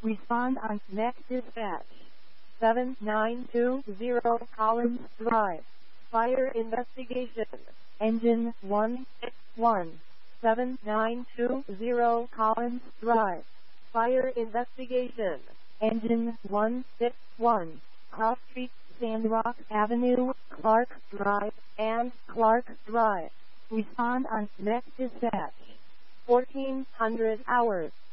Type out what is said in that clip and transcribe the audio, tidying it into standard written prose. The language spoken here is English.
Respond on next dispatch. 7920 Collins Drive. Fire investigation. Engine 161. 7920 Collins Drive. Fire investigation. Engine 161. Cross Street, Sandrock Avenue, Clark Drive, and Clark Drive. Respond on next dispatch. 1400 hours.